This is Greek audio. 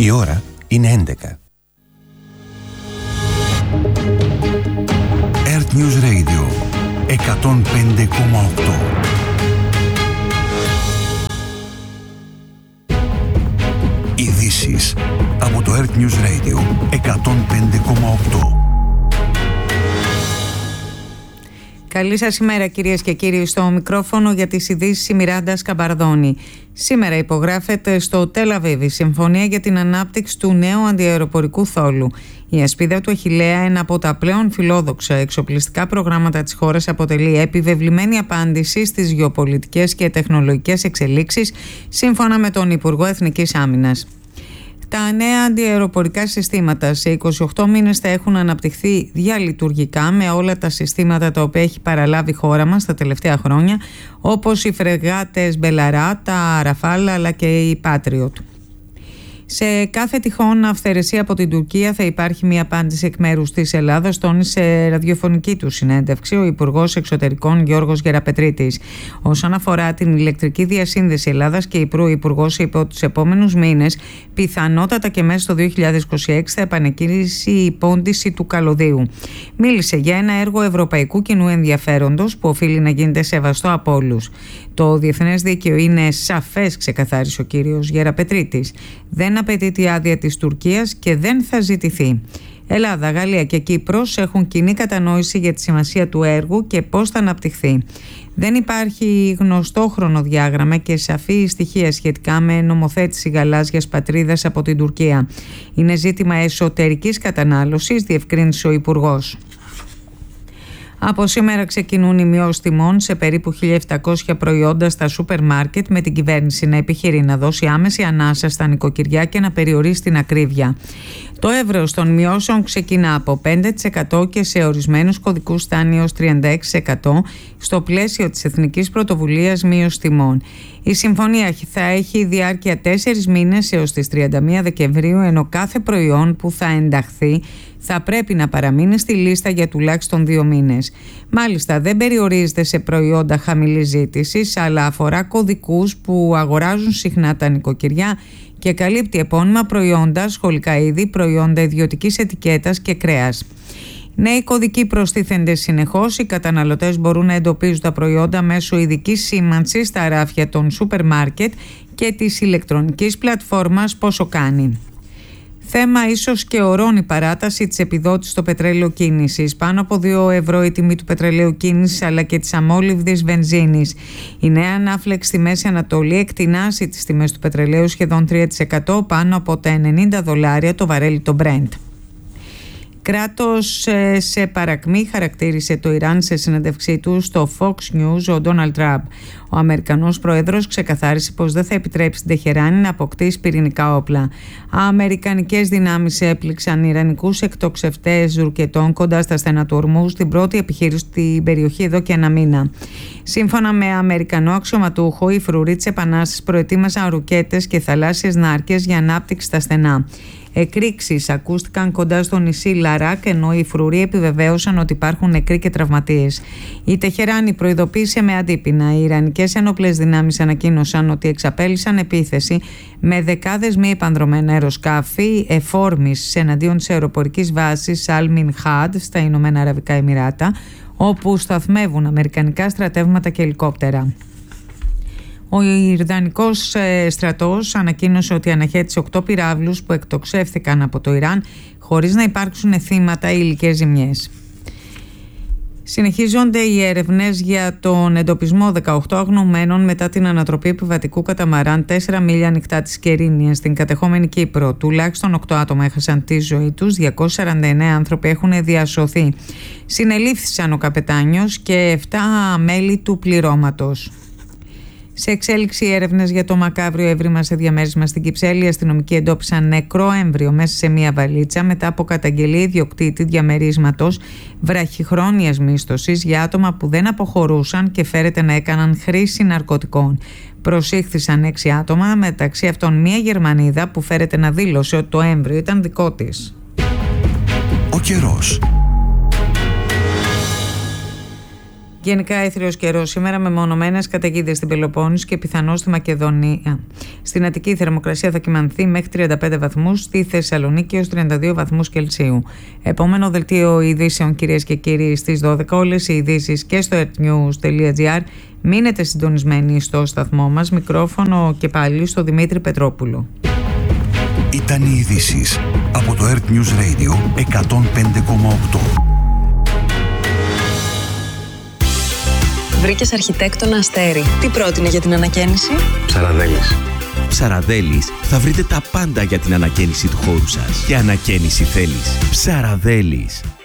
Η ώρα είναι 11. Earth News Radio 105,8. Ειδήσεις από το Earth News Radio 105,8. Καλή σας ημέρα κυρίες και κύριοι, στο μικρόφωνο για τις ειδήσεις η Μιράντα Σκαμπαρδόνη. Σήμερα υπογράφεται στο Τελ Αβίβ η συμφωνία για την ανάπτυξη του νέου αντιαεροπορικού θόλου. Η ασπίδα του Αχιλλέα, ένα από τα πλέον φιλόδοξα εξοπλιστικά προγράμματα της χώρας, αποτελεί επιβεβλημένη απάντηση στις γεωπολιτικές και τεχνολογικές εξελίξεις, σύμφωνα με τον Υπουργό Εθνικής Άμυνας. Τα νέα αντιαεροπορικά συστήματα σε 28 μήνες θα έχουν αναπτυχθεί διαλειτουργικά με όλα τα συστήματα τα οποία έχει παραλάβει η χώρα μας τα τελευταία χρόνια, όπως οι φρεγάτες Μπελαρά, τα Ραφάλ αλλά και η Patriot. Σε κάθε τυχόν αυθαιρεσία από την Τουρκία θα υπάρχει μια απάντηση εκ μέρους της Ελλάδας, τόνισε ραδιοφωνική του συνέντευξη ο Υπουργός Εξωτερικών Γιώργος Γεραπετρίτης. Όσον αφορά την ηλεκτρική διασύνδεση Ελλάδας και η Υπουργός είπε ότι τους επόμενους μήνες, πιθανότατα και μέσα στο 2026, θα επανεκκίνησει η πόντιση του καλωδίου. Μίλησε για ένα έργο ευρωπαϊκού κοινού ενδιαφέροντος που οφείλει να γίνεται σεβαστό από όλους. Το διεθνές δίκαιο είναι σαφές, ξεκαθάρισε ο κύριος Γεραπετρίτης. Δεν απαιτείται η άδεια της Τουρκίας και δεν θα ζητηθεί. Ελλάδα, Γαλλία και Κύπρος έχουν κοινή κατανόηση για τη σημασία του έργου και πώς θα αναπτυχθεί. Δεν υπάρχει γνωστό χρονοδιάγραμμα και σαφή στοιχεία σχετικά με νομοθέτηση γαλάζιας πατρίδας από την Τουρκία. Είναι ζήτημα εσωτερικής κατανάλωσης, διευκρίνησε ο Υπουργός. Από σήμερα ξεκινούν οι μειώσεις τιμών σε περίπου 1.700 προϊόντα στα σούπερ μάρκετ, με την κυβέρνηση να επιχειρεί να δώσει άμεση ανάσα στα νοικοκυριά και να περιορίσει την ακρίβεια. Το εύρος των μειώσεων ξεκινά από 5% και σε ορισμένους κωδικούς φτάνει έως 36% στο πλαίσιο της Εθνικής Πρωτοβουλίας Μείωσης Τιμών. Η συμφωνία θα έχει διάρκεια 4 μήνες έως τις 31 Δεκεμβρίου, ενώ κάθε προϊόν που θα ενταχθεί θα πρέπει να παραμείνει στη λίστα για τουλάχιστον 2 μήνες. Μάλιστα, δεν περιορίζεται σε προϊόντα χαμηλής ζήτησης, αλλά αφορά κωδικούς που αγοράζουν συχνά τα νοικοκυριά και καλύπτει επώνυμα προϊόντα, σχολικά είδη, προϊόντα ιδιωτικής ετικέτας και κρέας. Νέοι κωδικοί προστίθενται συνεχώς. Οι καταναλωτές μπορούν να εντοπίζουν τα προϊόντα μέσω ειδικής σήμανσης στα ράφια των σούπερ μάρκετ και της ηλεκτρονικής πλατφόρμας Πόσο Κάνει. Θέμα ίσως και ωρών η παράταση της επιδότησης στο πετρέλαιο κίνησης. Πάνω από 2 ευρώ η τιμή του πετρελαίου κίνησης αλλά και της αμόλυβδης βενζίνης. Η νέα ανάφλεξη στη Μέση Ανατολή εκτινάσει τις τιμές του πετρελαίου σχεδόν 3%, πάνω από τα $90 το βαρέλι το Brent. Κράτος σε παρακμή, χαρακτήρισε το Ιράν σε συνέντευξή του στο Fox News ο Ντόναλντ Τραμπ. Ο Αμερικανός πρόεδρος ξεκαθάρισε πως δεν θα επιτρέψει την Τεχεράνη να αποκτήσει πυρηνικά όπλα. Αμερικανικές δυνάμεις έπληξαν ιρανικούς εκτοξευτές ρουκετών κοντά στα στενά του Ορμούζ, την πρώτη επιχείρηση στην περιοχή εδώ και 1 μήνα. Σύμφωνα με Αμερικανό αξιωματούχο, οι φρουροί της Επανάστασης προετοίμαζαν ρουκέτες και θαλάσσιες νάρκες για ανάπτυξη στα στενά. Εκρήξεις ακούστηκαν κοντά στο νησί Λαράκ, ενώ οι φρουροί επιβεβαίωσαν ότι υπάρχουν νεκροί και τραυματίες. Η Τεχεράνη προειδοποίησε με αντίπεινα. Οι ιρανικές ένοπλες δυνάμεις ανακοίνωσαν ότι εξαπέλυσαν επίθεση με δεκάδες μη επανδρομένα αεροσκάφη εφόρμης εναντίον της αεροπορικής βάσης Αλμιν Χαντ στα Ηνωμένα Αραβικά Εμιράτα, όπου σταθμεύουν αμερικανικά στρατεύματα και ελικόπτερα. Ο Ιρδανικός στρατός ανακοίνωσε ότι αναχέτησε 8 πυράβλους που εκτοξεύθηκαν από το Ιράν χωρίς να υπάρξουν θύματα ή υλικές ζημιές. Συνεχίζονται οι έρευνες για τον εντοπισμό 18 αγνοωμένων μετά την ανατροπή επιβατικού καταμαράν 4 μίλια ανοιχτά της Κερίνιας στην κατεχόμενη Κύπρο. Τουλάχιστον 8 άτομα έχασαν τη ζωή τους, 249 άνθρωποι έχουν διασωθεί. Συνελήφθησαν ο καπετάνιος και 7 μέλη του πληρώματος. Σε εξέλιξη έρευνες για το μακάβριο έβριμα σε διαμέρισμα στην Κυψέλη, οι αστυνομικοί εντόπισαν νεκρό έμβριο μέσα σε μία βαλίτσα μετά από καταγγελία ιδιοκτήτη διαμερίσματος βραχυχρόνιας μίσθωσης για άτομα που δεν αποχωρούσαν και φέρεται να έκαναν χρήση ναρκωτικών. Προσήχθησαν 6 άτομα, μεταξύ αυτών μία Γερμανίδα που φέρεται να δήλωσε ότι το έμβριο ήταν δικό της. Ο καιρός. Γενικά έθριος καιρός σήμερα με μονομένες καταιγίδες στην Πελοπόννησο και πιθανώς στη Μακεδονία. Στην Αττική η θερμοκρασία θα κυμανθεί μέχρι 35 βαθμούς, στη Θεσσαλονίκη έως 32 βαθμούς Κελσίου. Επόμενο δελτίο ειδήσεων, κυρίες και κύριοι, στις 12. Όλες οι ειδήσεις και στο earthnews.gr. Μείνετε συντονισμένοι στο σταθμό μας. Μικρόφωνο και πάλι στο Δημήτρη Πετρόπουλο. Ήταν οι ειδήσεις από το Earth News Radio 105,8. Βρήκες αρχιτέκτονα Αστέρι. Τι πρότεινε για την ανακαίνιση? Ψαραδέλης. Ψαραδέλης θα βρείτε τα πάντα για την ανακαίνιση του χώρου σας. Και ανακαίνιση θέλεις. Ψαραδέλης.